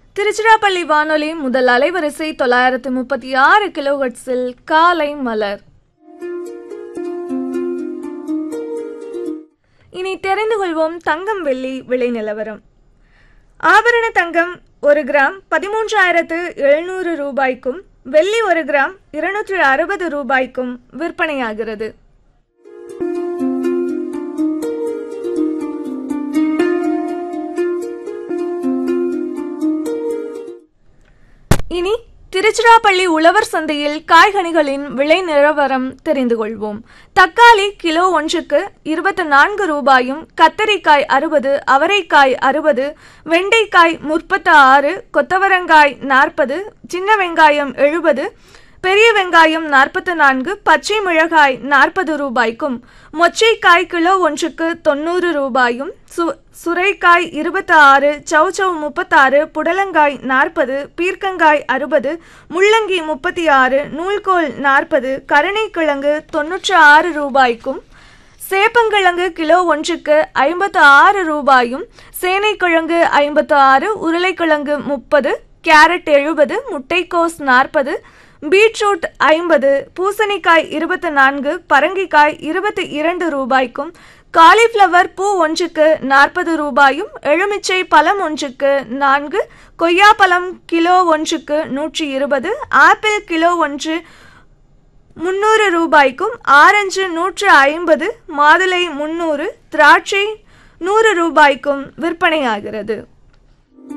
திருச்சிராப்பள்ளி வானொலி முதல் அலைவரிசை 936 கிலோஹெர்ட்ஸில் காலை மலர். இனி தெரிந்து கொள்வோம் தங்கம் வெள்ளி விலை நிலவரம். ஆபரண தங்கம் 1 கிராம் 13,700 ரூபாய்க்கும், வெள்ளி 1 கிராம் 260 ரூபாய்க்கும் விற்பனையாகிறது. இனி திருச்சிராப்பள்ளி உழவர் சந்தையில் காய்கனிகளின் விலை நிலவரம் தெரிந்து கொள்வோம். தக்காளி கிலோ ஒன்றுக்கு 24 ரூபாயும், கத்தரிக்காய் 60, அவரைக்காய் 60, வெண்டைக்காய் 36, கொத்தவரங்காய் 40, சின்ன வெங்காயம் 70, பெரிய வெங்காயம் 44, பச்சை மிளகாய் 40 ரூபாய்க்கும், மொச்சைக்காய் கிலோ ஒன்றுக்கு 90 ரூபாயும், சுரைக்காய் 26, சௌச்சௌ 36, புடலங்காய் 40, பீர்க்கங்காய் 60, முள்ளங்கி 36, நூல்கோல் 40, கருணைக்கிழங்கு 96 ரூபாய்க்கும், சேப்பங்கிழங்கு கிலோ ஒன்றுக்கு 56 ரூபாயும், சேனைக்கிழங்கு 56, உருளைக்கிழங்கு 30, கேரட் 70, முட்டைக்கோஸ் 40, பீட்ரூட் 50, பூசணிக்காய் 24, பரங்கிக்காய் 22 ரூபாய்க்கும், காலிஃப்ளவர் பூ ஒன்றுக்கு 40 ரூபாயும், எலுமிச்சை பழம் ஒன்றுக்கு 4, கொய்யாப்பழம் கிலோ ஒன்றுக்கு 120, ஆப்பிள் கிலோ ஒன்று 300 ரூபாய்க்கும், ஆரஞ்சு 150, மாதுளை 300, திராட்சை 100 ரூபாய்க்கும் விற்பனையாகிறது.